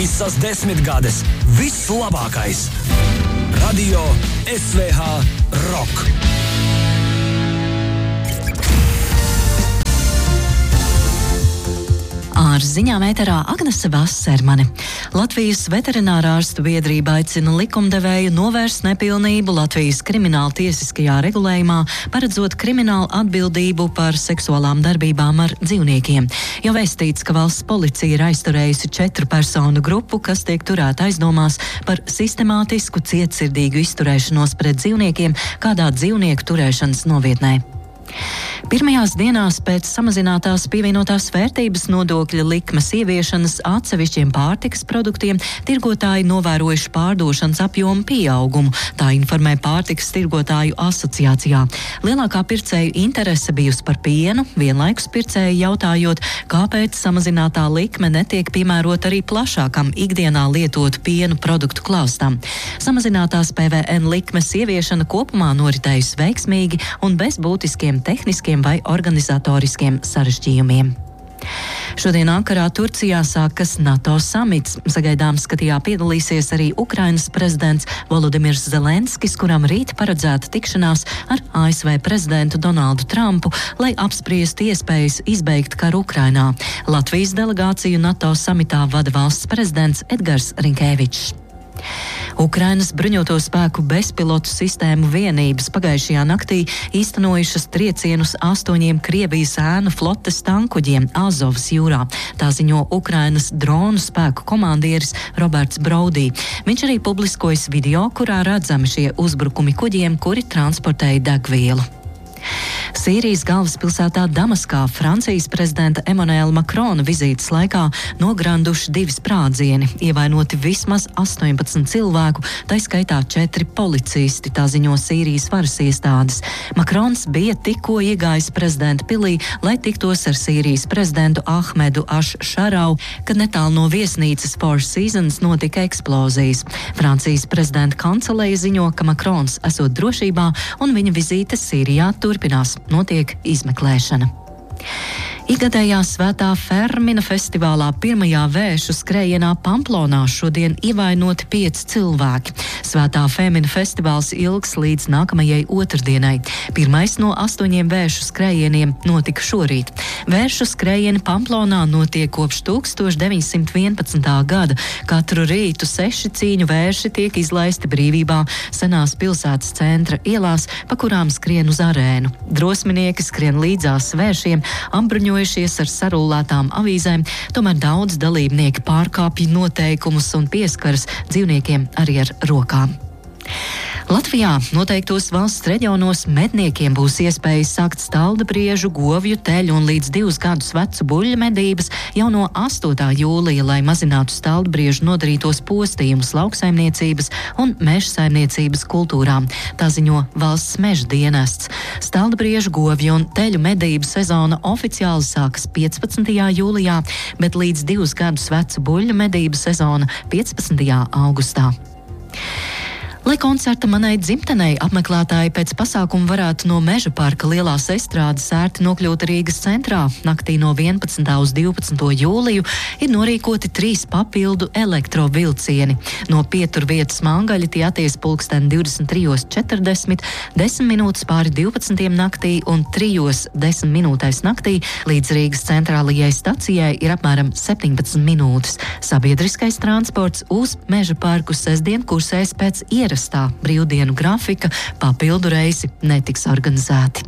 Visas 10 gades, viss labākais. Radio SVH Rock. Ar ziņām ēterā Agnese Vassermane. Latvijas veterinārārstu biedrība aicina likumdevēju novērst nepilnību Latvijas krimināla tiesiskajā regulējumā, paredzot kriminālu atbildību par seksuālām darbībām ar dzīvniekiem. Jau vēstīts, ka valsts policija ir aizturējusi 4 personu grupu, kas tiek turēta aizdomās par sistemātisku cietsirdīgu izturēšanos pret dzīvniekiem kādā dzīvnieku turēšanas novietnē. Pirmajās dienās pēc samazinātās pievienotās vērtības nodokļa likmes ieviešanas atsevišķiem pārtikas produktiem tirgotāji novērojuši pārdošanas apjomu pieaugumu, tā informē Pārtikas tirgotāju asociācijā. Lielākā pircēju interese bijusi par pienu, vienlaikus pircēji jautājot, kāpēc samazinātā likme netiek piemērota arī plašākam ikdienā lietotu pienu produktu klāstam. Samazinātās PVN likmes ieviešana kopumā noritējusi veiksmīgi un bez būtiskiem tehniskiem vai organizatoriskiem sarežģījumiem. Šodien Ankarā, Turcijā sākas NATO samits. Sagaidāms, ka tajā piedalīsies arī Ukrainas prezidents Volodimirs Zelenskis, kuram rīt paredzēta tikšanās ar ASV prezidentu Donaldu Trumpu, lai apspriestu iespējas izbeigt karu Ukrainā. Latvijas delegāciju NATO samitā vada valsts prezidents Edgars Rinkēvičs. Ukrainas bruņoto spēku bezpilotu sistēmu vienības pagājušajā naktī īstenojušas triecienus 8 Krievijas ēnu flotes tankuģiem Azovas jūrā. Tā ziņo Ukrainas dronu spēku komandieris Roberts Braudī. Viņš arī publiskojas video, kurā redzami šie uzbrukumi kuģiem, kuri transportēja degvielu. Sīrijas galvaspilsētā Damaskā Francijas prezidenta Emmanuela Macrona vizītes laikā nogranduši 2 sprādzieni, ievainoti vismaz 18 cilvēku, tā skaitā 4 policisti, tā ziņo Sīrijas varas iestādes. Macrons bija tikko iegājis prezidenta pilī, lai tiktos ar Sīrijas prezidentu Ahmedu Aš-Šarau, kad netālu no viesnīcas Four Seasons notika eksplozijas. Francijas prezidenta kanceleja ziņo, ka Macrons esot drošībā un viņa vizīte Sīrijā turpinās. Notiek izmeklēšana. Ikgadējā Svētā Fermina festivālā pirmajā vēšu skrējienā Pamplonā šodien ievainoti 5 cilvēki. Svētā Fermina festivāls ilgs līdz nākamajai otrdienai. Pirmais no 8 vēšu skrējieniem notika šorīt. Vēršu skrējieni Pamplonā notiek kopš 1911. gada. Katru rītu 6 cīņu vērši tiek izlaisti brīvībā senās pilsētas centra ielās, pa kurām skrien uz arēnu. Drosminieki skrien līdzās vēršiem, apbruņojušies ar sarullētām avīzēm, tomēr daudz dalībnieki pārkāpj noteikumus un pieskaras dzīvniekiem arī ar rokām. Latvijā noteiktos valsts reģionos medniekiem būs iespēja sākt staldabriežu, govju, teļu un līdz 2 gadus vecu buļļu medības jau no 8. jūlija, lai mazinātu staldabriežu nodarītos postījumus lauksaimniecības un mežsaimniecības kultūrām. Tā ziņo valsts meža dienests. Staldabriežu, govju un teļu medību sezona oficiāli sākas 15. jūlijā, bet līdz 2 gadus vecu buļļu medību sezona 15. augustā. Lai koncerta manai dzimtenei apmeklētāji pēc pasākuma varētu no Meža parka lielās estrādes ērti nokļūt Rīgas centrā, naktī no 11. uz 12. jūliju ir norīkoti 3 papildu elektrovilcieni. No pieturvietas Mangaļa tie atties pulksten 23:40, 10 minūtes pāri 12. naktī un 3:10 minūtēs naktī līdz Rīgas centrālajai stacijai ir apmēram 17 minūtes. Sabiedriskais transports uz Meža parku sestdien kursēs pēc ierastā brīvdienu grafika, papildu reisi netiks organizēti.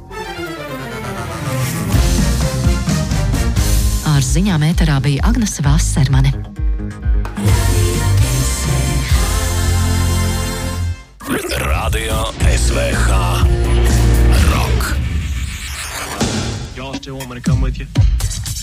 Ar ziņām ēterā bija Agnese Vassermane. Radio SVH Rock. Y'all still want me to come with you?